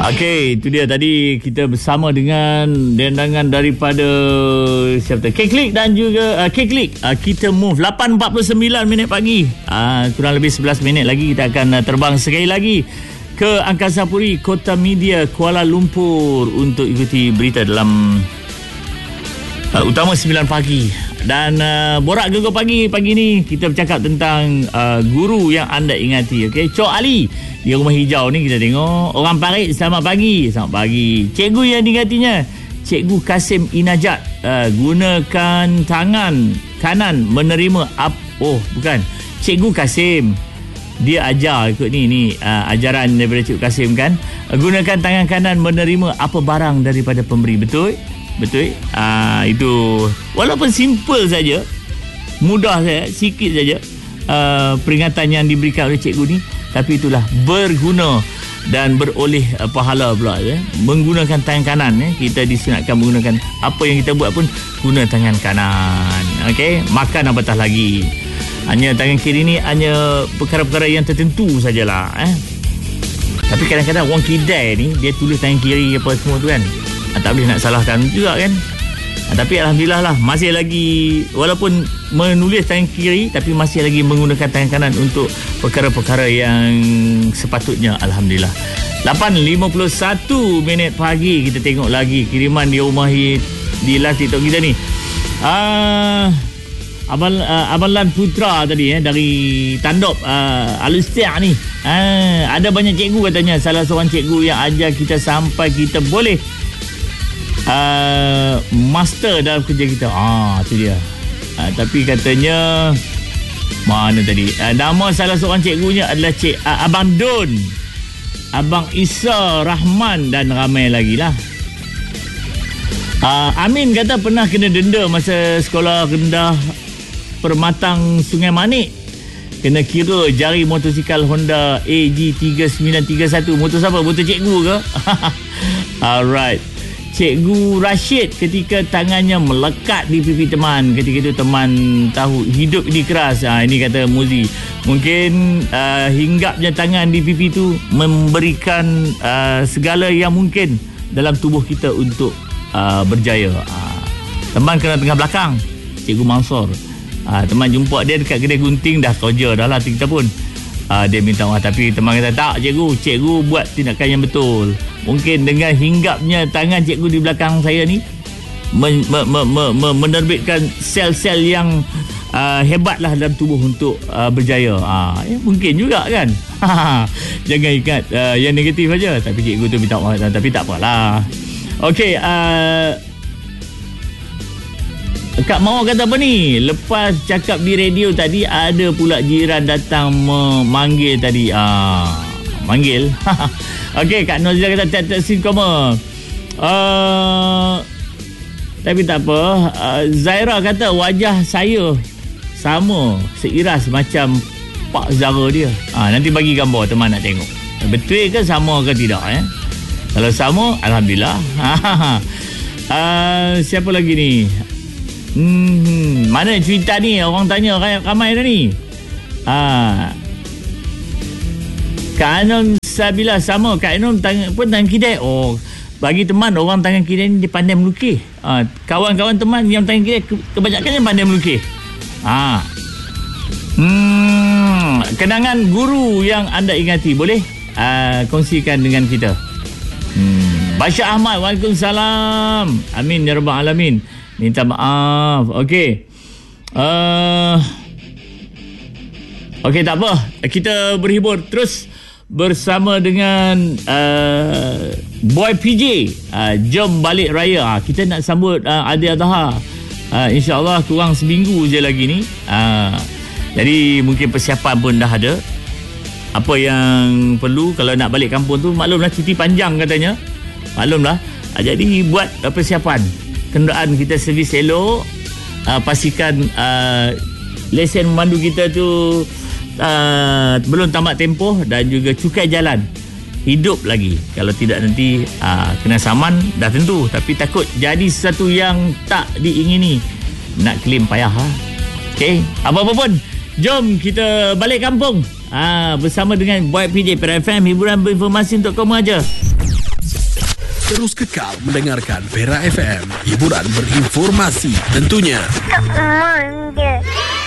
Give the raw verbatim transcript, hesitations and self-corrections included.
Okey, itu dia tadi kita bersama dengan dendangan daripada siapa tu? K-Click dan juga uh, K-Click. Uh, kita move lapan empat puluh sembilan minit pagi. Uh, kurang lebih sebelas minit lagi kita akan uh, terbang sekali lagi ke Angkasa Puri, Kota Media, Kuala Lumpur untuk ikuti berita dalam uh, utama sembilan pagi. Dan uh, Borak Gegar Pagi pagi ni kita bercakap tentang uh, guru yang anda ingati. Okey, Cok Ali di Rumah Hijau ni kita tengok orang parit. Selamat pagi. Selamat pagi. Cikgu yang diingatinya Cikgu Kasim Inajat, uh, gunakan tangan kanan menerima ap oh bukan Cikgu Kasim, dia ajar ikut ni ni uh, ajaran daripada Cikgu Kasim kan. Uh, gunakan tangan kanan menerima apa barang daripada pemberi. Betul? Betul? Uh, itu walaupun simple saja, mudah saja, sikit saja uh, peringatan yang diberikan oleh cikgu ni, tapi itulah berguna dan beroleh uh, pahala pula ya. Menggunakan tangan kanan ya. Kita disunatkan menggunakan apa yang kita buat pun guna tangan kanan. Okey, makan apatah lagi. Hanya tangan kiri ni hanya perkara-perkara yang tertentu sajalah eh. Tapi kadang-kadang orang kidai ni dia tulis tangan kiri apa semua tu kan. Ha, tak boleh nak salahkan juga kan. Ha, tapi alhamdulillah lah masih lagi, walaupun menulis tangan kiri tapi masih lagi menggunakan tangan kanan untuk perkara-perkara yang sepatutnya. Alhamdulillah. lapan lima puluh satu minit pagi kita tengok lagi kiriman di rumah di live TikTok kita ni. Ah, Abang uh, Abang Lan Putra tadi eh dari Tandop uh, Al-Istiak ni. Ah, ada banyak cikgu katanya, salah seorang cikgu yang ajar kita sampai kita boleh Uh, master dalam kerja kita. Ah, tu dia. Uh, tapi katanya mana tadi? Uh, nama salah seorang cikgunya adalah Cik uh, Abang Don, Abang Isa Rahman dan ramai lagi lah. Uh, Amin kata pernah kena denda masa sekolah rendah Permatang Sungai Manik. Kena kira jari motosikal Honda A G tiga sembilan tiga satu. Motor siapa? Motor cikgu ke? Alright. Cikgu Rashid ketika tangannya melekat di pipi teman. Ketika itu teman tahu hidup ini keras. Ha, ini kata Muzi. Mungkin uh, hinggapnya tangan di pipi itu memberikan uh, segala yang mungkin dalam tubuh kita untuk uh, berjaya. Ha, teman kena tengah belakang. Cikgu Mansur. Ha, teman jumpa dia dekat kedai gunting, dah toja dah lah kita pun. Uh, dia minta maaf, tapi teman kata tak cikgu, cikgu buat tindakan yang betul. Mungkin dengan hinggapnya tangan cikgu di belakang saya ni men, me, me, me, me, menerbitkan sel-sel yang uh, hebatlah dalam tubuh untuk uh, berjaya. uh, ya, Mungkin juga kan. Jangan ingat uh, yang negatif saja. Tapi cikgu tu minta maaf, tapi tak apalah. Okey, uh, Kak Mawar kata apa ni? Lepas cakap di radio tadi, ada pula jiran datang memanggil tadi. Ah, manggil. Okey, Kak Nozila kata tak sin koma. Uh, tapi tak apa. Uh, Zaira kata wajah saya sama, seiras macam Pak Zara dia. Ah, nanti bagi gambar teman nak tengok. Betul ke sama ke tidak eh? Kalau sama, alhamdulillah. uh, siapa lagi ni? Hmm, mana cerita ni? Orang tanya ramai dah ni. Ah, Kak Anom Sabila sama. Kak Anom tangan, pun tangan kidai. Oh, bagi teman orang tangan kidai ni dia pandai melukis. Ah, kawan-kawan teman yang tangan kidai kebanyakan yang pandai melukis. Ah, hmm, kenangan guru yang anda ingati boleh ah, kongsikan dengan kita. Hmm, Basya Ahmad, Waalaikumsalam. Amin ya rabbal alamin. Minta maaf. Okey. Uh, Okey, tak apa. Kita berhibur terus bersama dengan uh, Boy P J. Uh, jom balik raya. Uh, kita nak sambut uh, Adi Adha. Uh, InsyaAllah kurang seminggu je lagi ni. Uh, jadi mungkin persiapan pun dah ada. Apa yang perlu kalau nak balik kampung tu, maklumlah cuti panjang katanya. Maklumlah. Uh, jadi buat uh, persiapan. Kenderaan kita servis elok, uh, pastikan uh, lesen memandu kita tu uh, belum tamat tempoh, dan juga cukai jalan hidup lagi. Kalau tidak nanti uh, kena saman dah tentu, tapi takut jadi sesuatu yang tak diingini, nak claim payah ha? Okey, apa-apa pun jom kita balik kampung uh, bersama dengan Boy P J P R F M, hiburan berinformasi untuk kamu aja. Terus kekal mendengarkan Perak F M. Hiburan berinformasi tentunya. Tak manja.